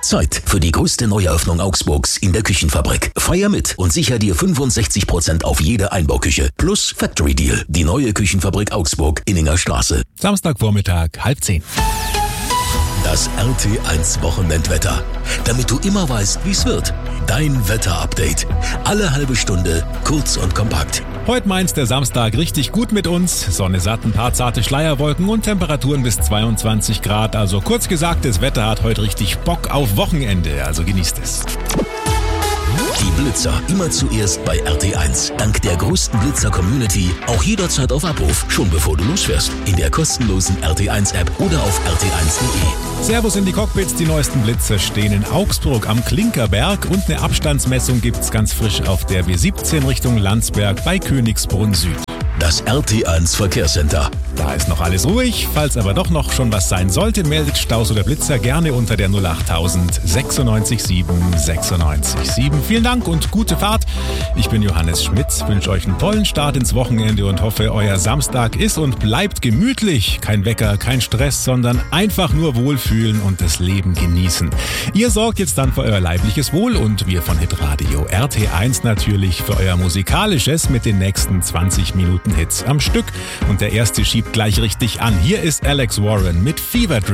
Zeit für die größte Neueröffnung Augsburgs in der Küchenfabrik. Feier mit und sicher dir 65% auf jede Einbauküche. Plus Factory Deal. Die neue Küchenfabrik Augsburg, Inninger Straße. Samstagvormittag, 9:30. Das RT1 Wochenendwetter. Damit du immer weißt, wie es wird. Dein Wetterupdate. Alle halbe Stunde, kurz und kompakt. Heute meint der Samstag richtig gut mit uns. Sonne satt, ein paar zarte Schleierwolken und Temperaturen bis 22 Grad. Also kurz gesagt, das Wetter hat heute richtig Bock auf Wochenende. Also genießt es. Die Blitzer immer zuerst bei RT1. Dank der größten Blitzer-Community auch jederzeit auf Abruf, schon bevor du losfährst. In der kostenlosen RT1-App oder auf rt1.de. Servus in die Cockpits, die neuesten Blitzer stehen in Augsburg am Klinkerberg und eine Abstandsmessung gibt's ganz frisch auf der W17 Richtung Landsberg bei Königsbrunn Süd. Das RT1 Verkehrscenter. Da ist noch alles ruhig. Falls aber doch noch schon was sein sollte, meldet Staus oder Blitzer gerne unter der 08000 96 7 96 7. Vielen Dank und gute Fahrt. Ich bin Johannes Schmitz, wünsche euch einen tollen Start ins Wochenende und hoffe, euer Samstag ist und bleibt gemütlich. Kein Wecker, kein Stress, sondern einfach nur wohlfühlen und das Leben genießen. Ihr sorgt jetzt dann für euer leibliches Wohl und wir von Hitradio RT1 natürlich für euer musikalisches mit den nächsten 20 Minuten Hits am Stück. Und der erste schiebt gleich richtig an. Hier ist Alex Warren mit Fever Dream.